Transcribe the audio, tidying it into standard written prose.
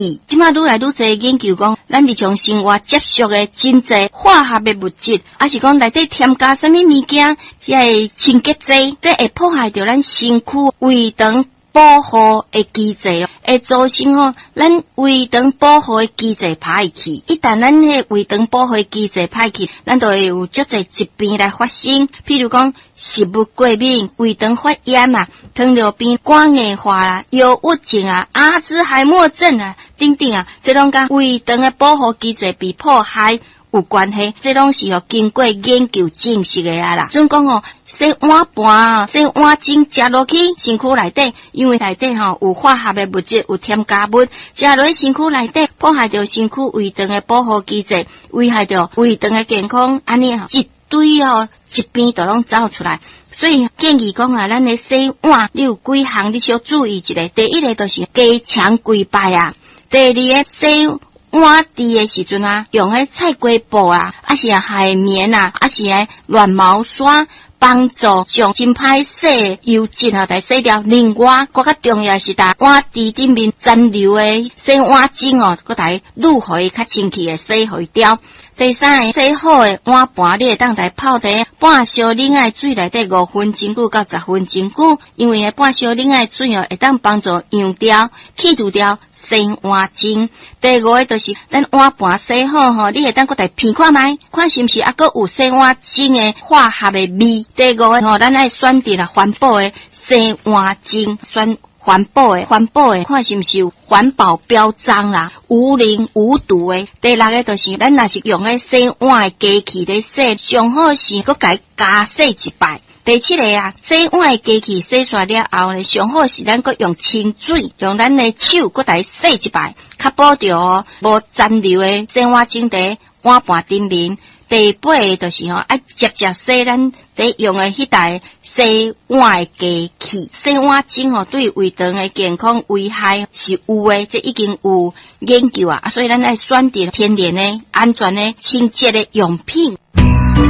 即马愈来愈侪研究讲，咱日常生活接触的真侪化学的物质，还是讲内底添加什么物件，遐个清洁剂，这会破坏到咱身躯胃肠保护的机制，会造成咱胃肠保护的机制歹去。一旦咱迄胃肠保护的机制歹去，咱就会有足侪疾病来发生，譬如讲食物过敏、胃肠发炎啊、糖尿病、肝硬化啦、忧郁症啊、阿兹海默症啊等等啊，这拢甲胃肠的保护机制被破坏有关系，这拢是经过研究证实的啦。所以讲洗碗盘、洗碗巾食落去身躯内底，因为内底有化学的物质、有添加物，食落去身躯内底，破坏到身躯胃肠的保护机制，危害到胃肠的健康，安尼一堆疾病都拢走出来。所以建议讲咱的洗碗，你有几项你需要注意一下。第一个就是加强跪拜啊，第二个洗碗底的时阵啊，用迄菜瓜布啊，还是海绵啊，还是软毛刷，帮助将真歹洗油渍来洗掉。另外，更较重要是打碗底顶面残留的洗碗巾佮来愈互伊较清气的洗互掉。第三个，洗好的碗盘，你会当来泡在半烧冷的水内底5分钟久到10分钟久，因为半烧冷的水会当帮助溶掉、去除掉洗碗精。第五个就是咱碗盘洗好你会当来片看卖，看是毋是还佫有洗碗精的化学的味。第五个咱爱选择环保的洗碗精，选环保的，看是毋是有环保标章啦，无磷无毒的。第六个就是咱若是用个洗碗的机器咧洗，上好是佮甲加洗一摆。第七个洗碗的机器洗刷了后呢，上好是咱佮用清水，用咱的手佮来洗一摆，确保着无残留的洗碗精在碗盘顶面。第八个就是爱直接洗咱在用的迄台洗碗的机器，洗碗精对胃肠的健康危害是有的，这已经有研究啊，所以咱爱选择天然的、安全的、清洁的用品。